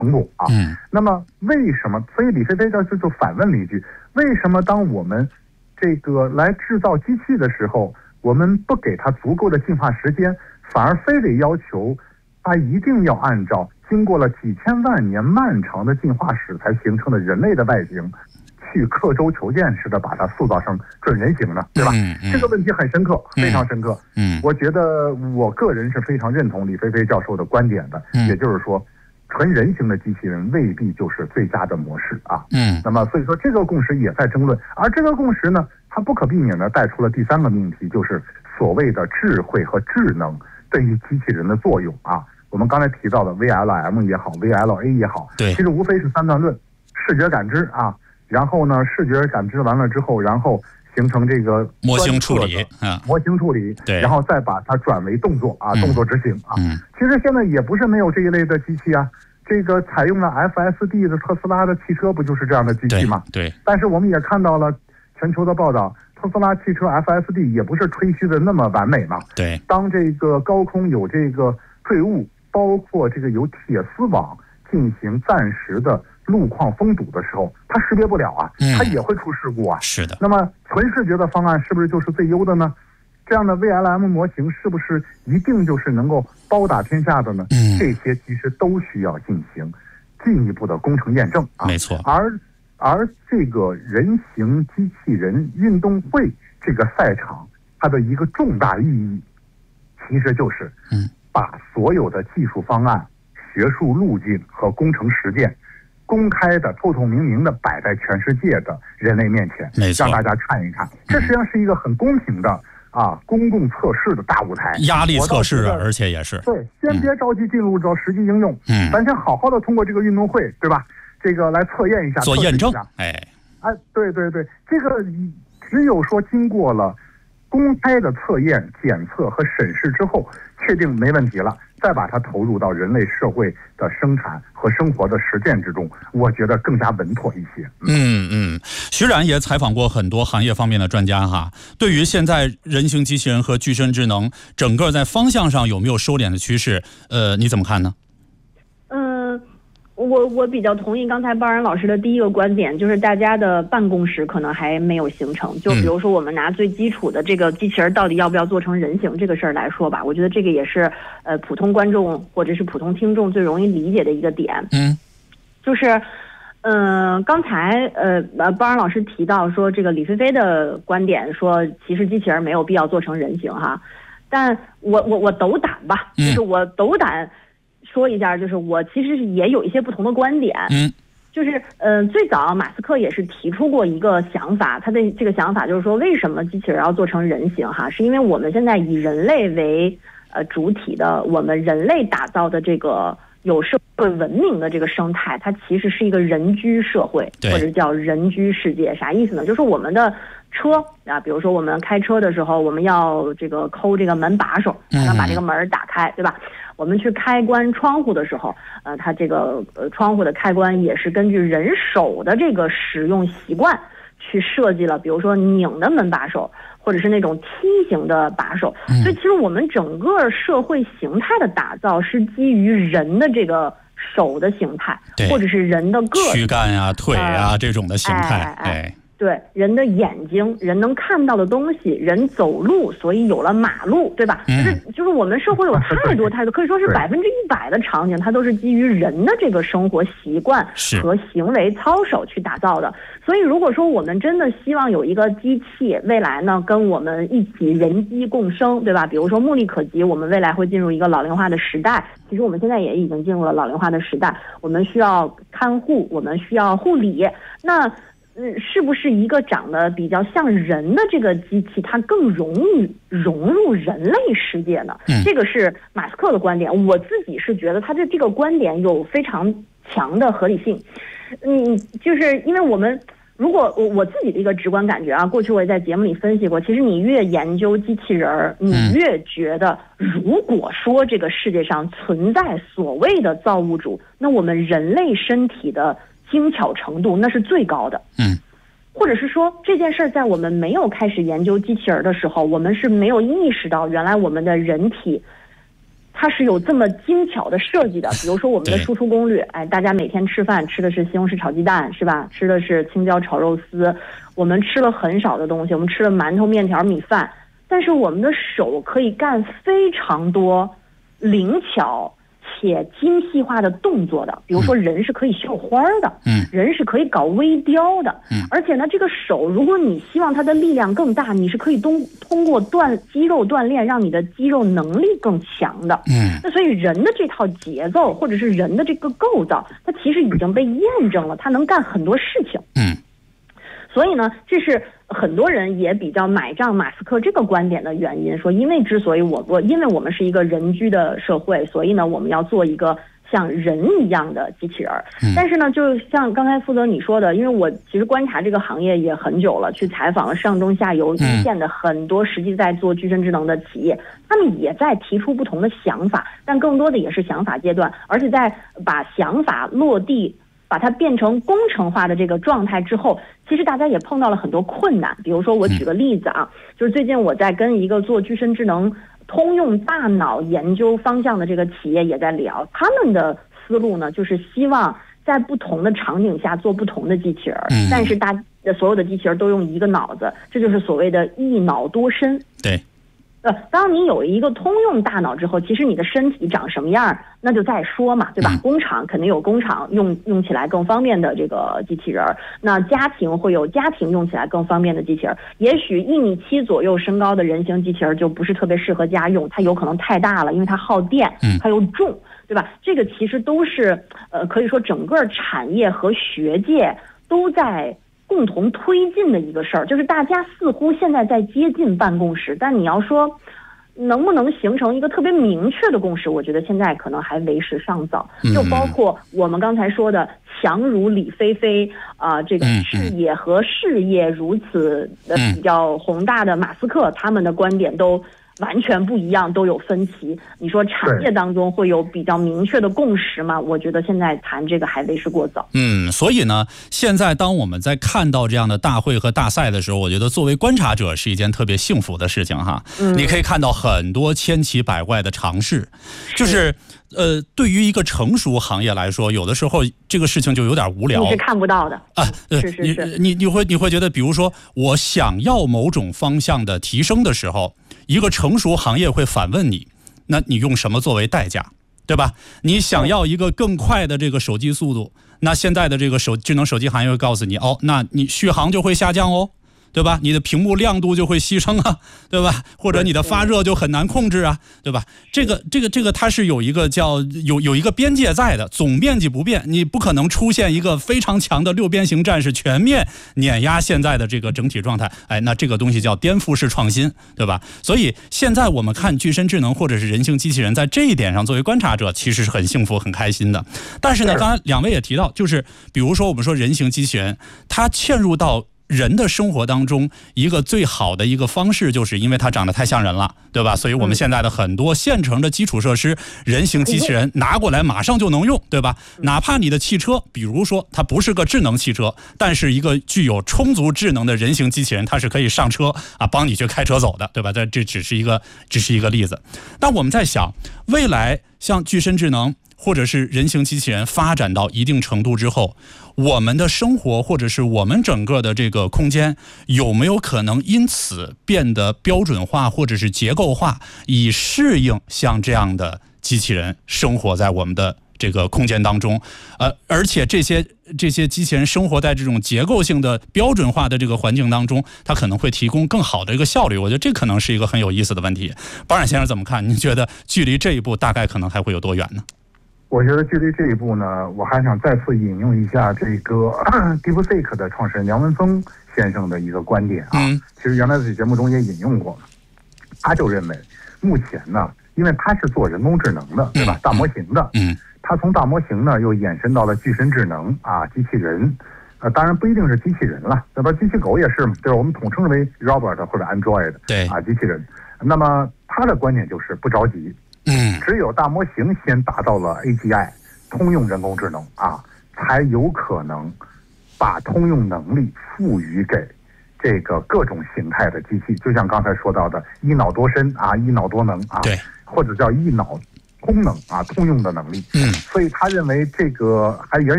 程度啊。那么为什么？所以李飞飞就反问了一句：为什么当我们这个来制造机器的时候，我们不给它足够的进化时间，反而非得要求它一定要按照经过了几千万年漫长的进化史才形成的人类的外形，去刻舟求剑似的把它塑造成准人形呢？对吧？这个问题很深刻，非常深刻。我觉得我个人是非常认同李飞飞教授的观点的，也就是说，纯人形的机器人未必就是最佳的模式啊。那么所以说这个共识也在争论，而这个共识呢，它不可避免的带出了第三个命题，就是所谓的智慧和智能对于机器人的作用啊。我们刚才提到的 VLM 也好 ，VLA 也好， 对， 其实无非是三段论：视觉感知啊，然后呢，视觉感知完了之后，然后形成这个模型处理， 模型处理， 对， 然后再把它转为动作啊，动作执行啊。其实现在也不是没有这一类的机器啊，这个采用了 FSD 的特斯拉的汽车不就是这样的机器吗？ 对。 但是我们也看到了全球的报道，特斯拉汽车 FSD 也不是吹嘘的那么完美嘛。 对。 当这个高空有这个坠物，包括这个有铁丝网进行暂时的路况封堵的时候，它识别不了啊，它也会出事故啊。 是的。 那么纯视觉的方案是不是就是最优的呢？这样的 VLM 模型是不是一定就是能够包打天下的呢？这些其实都需要进行进一步的工程验证啊。 没错。 而这个人形机器人运动会这个赛场，它的一个重大意义，其实就是把所有的技术方案、学术路径和工程实践公开的、透透明明的摆在全世界的人类面前，让大家看一看。这实际上是一个很公平的公共测试的大舞台， 压力测试，而且也是对。先别着急进入到实际应用，咱先好好的通过这个运动会，对吧？这个来测验一下， 做验证。 对，这个只有说经过了公开的测验、检测和审视之后，确定没问题了，再把它投入到人类社会的生产和生活的实践之中，我觉得更加稳妥一些。 徐冉也采访过很多行业方面的专家哈，对于现在人形机器人和具身智能整个在方向上有没有收敛的趋势，你怎么看呢？ 我比较同意刚才包然老师的第一个观点，就是大家的办公室可能还没有形成。就比如说我们拿最基础的这个机器人到底要不要做成人形这个事儿来说吧，我觉得这个也是普通观众或者是普通听众最容易理解的一个点。就是刚才包然老师提到说这个李飞飞的观点说，其实机器人没有必要做成人形哈，但我斗胆吧，就是我斗胆说一下，就是我其实也有一些不同的观点。就是最早马斯克也是提出过一个想法，他的这个想法就是说，为什么机器人要做成人形哈？是因为我们现在以人类为主体的，我们人类打造的这个有社会文明的这个生态，它其实是一个人居社会，或者叫人居世界。啥意思呢？就是我们的车啊，比如说我们开车的时候，我们要这个抠这个门把手，才能把这个门打开，对吧？我们去开关窗户的时候，它这个窗户的开关也是根据人手的这个使用习惯去设计了，比如说拧的门把手，或者是那种梯形的把手。所以其实我们整个社会形态的打造是基于人的这个手的形态，或者是人的个躯干呀、腿呀这种的形态。 对，人的眼睛，人能看到的东西，人走路，所以有了马路，对吧？就是我们社会有太多，可以说是100%的场景，它都是基于人的这个生活习惯和行为操守去打造的。所以如果说我们真的希望有一个机器未来呢跟我们一起人机共生，对吧？比如说目力可及，我们未来会进入一个老龄化的时代，其实我们现在也已经进入了老龄化的时代，我们需要看护，我们需要护理，那是不是一个长得比较像人的这个机器，它更容易融入人类世界呢？这个是马斯克的观点，我自己是觉得他的这个观点有非常强的合理性。就是因为我们如果我自己的一个直观感觉啊，过去我也在节目里分析过，其实你越研究机器人，你越觉得，如果说这个世界上存在所谓的造物主，那我们人类身体的精巧程度那是最高的。或者是说这件事在我们没有开始研究机器人的时候，我们是没有意识到原来我们的人体它是有这么精巧的设计的。比如说我们的输出攻略，大家每天吃饭吃的是西红柿炒鸡蛋，是吧？吃的是青椒炒肉丝，我们吃了很少的东西，我们吃了馒头、面条、米饭，但是我们的手可以干非常多灵巧且精细化的动作的。比如说人是可以绣花的，人是可以搞微雕的，而且呢，这个手如果你希望它的力量更大，你是可以通过肌肉锻炼让你的肌肉能力更强的。那所以人的这套节奏或者是人的这个构造，它其实已经被验证了，它能干很多事情。所以呢，这是很多人也比较买账马斯克这个观点的原因，说因为我们是一个人居的社会，所以呢，我们要做一个像人一样的机器人。但是呢，就像刚才负责你说的，因为我其实观察这个行业也很久了，去采访了上中下游一线的很多实际在做具身智能的企业，他们也在提出不同的想法，但更多的也是想法阶段，而且在把想法落地，把它变成工程化的这个状态之后，其实大家也碰到了很多困难。比如说我举个例子啊，就是最近我在跟一个做具身智能通用大脑研究方向的这个企业也在聊，他们的思路呢，就是希望在不同的场景下做不同的机器人，但是所有的机器人都用一个脑子，这就是所谓的一脑多身。 对。 当你有一个通用大脑之后，其实你的身体长什么样那就再说嘛，对吧？工厂肯定有工厂用起来更方便的这个机器人，那家庭会有家庭用起来更方便的机器人。也许1.7米左右身高的人形机器人就不是特别适合家用，它有可能太大了，因为它耗电，它又重，对吧？这个其实都是可以说整个产业和学界都在共同推进的一个事儿，就是大家似乎现在在接近办公室，但你要说能不能形成一个特别明确的共识，我觉得现在可能还为时尚早。就包括我们刚才说的强如李飞飞这个视野和事业如此的比较宏大的马斯克，他们的观点都完全不一样，都有分歧。你说产业当中会有比较明确的共识吗？我觉得现在谈这个还为时过早。 所以呢，现在当我们在看到这样的大会和大赛的时候，我觉得作为观察者是一件特别幸福的事情哈。你可以看到很多千奇百怪的尝试，就是对于一个成熟行业来说，有的时候这个事情就有点无聊， 你是看不到的是你会觉得，比如说我想要某种方向的提升的时候，一个成熟行业会反问你，那你用什么作为代价，对吧？你想要一个更快的这个手机速度，那现在的这个智能手机行业会告诉你，那你续航就会下降哦，对吧？你的屏幕亮度就会牺牲啊，对吧？或者你的发热就很难控制啊，对吧？这个它是有一个有一个边界在的，总面积不变，你不可能出现一个非常强的六边形战士全面碾压现在的这个整体状态。那这个东西叫颠覆式创新，对吧？所以现在我们看具身智能或者是人形机器人，在这一点上作为观察者其实是很幸福很开心的。但是呢，刚才两位也提到，就是比如说我们说人形机器人，它嵌入到人的生活当中，一个最好的一个方式，就是因为它长得太像人了，对吧？所以我们现在的很多现成的基础设施，人形机器人拿过来马上就能用，对吧？哪怕你的汽车，比如说它不是个智能汽车，但是一个具有充足智能的人形机器人，它是可以上车帮你去开车走的，对吧？这只是一个例子。但我们在想，未来像具身智能或者是人形机器人发展到一定程度之后，我们的生活或者是我们整个的这个空间有没有可能因此变得标准化或者是结构化，以适应像这样的机器人生活在我们的这个空间当中？而且这些机器人生活在这种结构性的标准化的这个环境当中，它可能会提供更好的一个效率。我觉得这可能是一个很有意思的问题。保冉先生怎么看？您觉得距离这一步大概可能还会有多远呢？ 我觉得距离这一步呢，我还想再次引用一下这个 DeepSeek 的创始人梁文峰先生的一个观点其实原来在节目中也引用过，他就认为目前呢，因为他是做人工智能的，对吧？大模型的，他从大模型呢又延伸到了具身智能机器人，当然不一定是机器人了，对吧？机器狗也是嘛，对吧？我们统称为 Robot 或者 Android， 对机器人。那么他的观点就是不着急。只有大模型先达到了 AGI 通用人工智能才有可能把通用能力赋予给这个各种形态的机器，就像刚才说到的一脑多身一脑多能对，或者叫一脑功能啊，通用的能力。所以他认为这个还仍